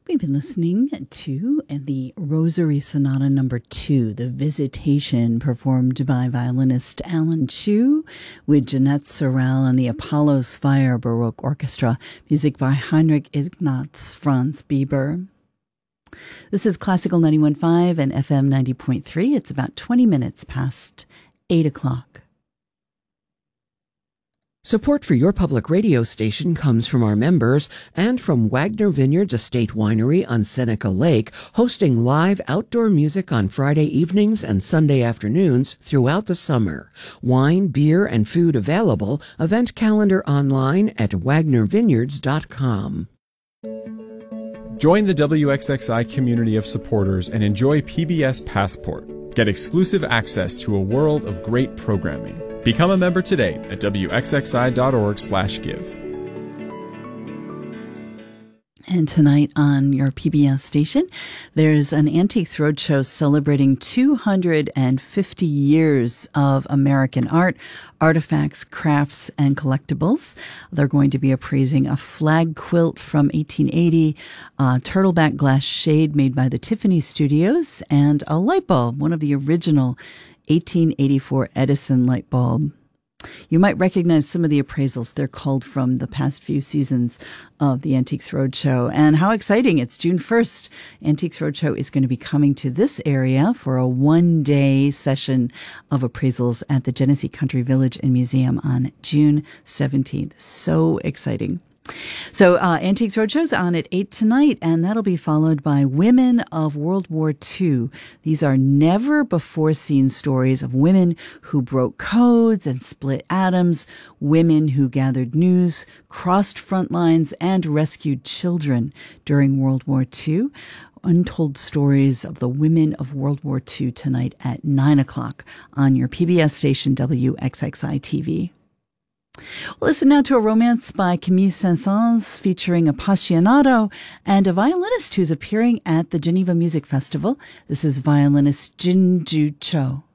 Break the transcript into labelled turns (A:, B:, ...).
A: We've been listening to the Rosary Sonata Number 2, The Visitation, performed by violinist Alan Chu with Jeanette Sorel and the Apollo's Fire Baroque Orchestra, music by Heinrich Ignaz Franz Bieber. This is Classical 91.5 and FM 90.3. It's about 20 minutes past 8 o'clock.
B: Support for your public radio station comes from our members and from Wagner Vineyards Estate Winery on Seneca Lake, hosting live outdoor music on Friday evenings and Sunday afternoons throughout the summer. Wine, beer, and food available. Event calendar online at wagnervineyards.com.
C: Join the WXXI community of supporters and enjoy PBS Passport. Get exclusive access to a world of great programming. Become a member today at wxxi.org/give.
A: And tonight on your PBS station, there's an Antiques Roadshow celebrating 250 years of American art, artifacts, crafts, and collectibles. They're going to be appraising a flag quilt from 1880, a turtleback glass shade made by the Tiffany Studios, and a light bulb, one of the original 1884 Edison light bulb. You might recognize some of the appraisals. They're called from the past few seasons of the Antiques Roadshow. And how exciting. It's June 1st. Antiques Roadshow is going to be coming to this area for a one-day session of appraisals at the Genesee Country Village and Museum on June 17th. So exciting. So Antiques Roadshow's on at 8 tonight, and that'll be followed by Women of World War II. These are never-before-seen stories of women who broke codes and split atoms, women who gathered news, crossed front lines, and rescued children during World War II. Untold stories of the women of World War II tonight at 9 o'clock on your PBS station WXXI-TV. We'll listen now to a romance by Camille Saint-Saëns featuring Appassionato and a violinist who's appearing at the Geneva Music Festival. This is violinist Jin Ju Cho.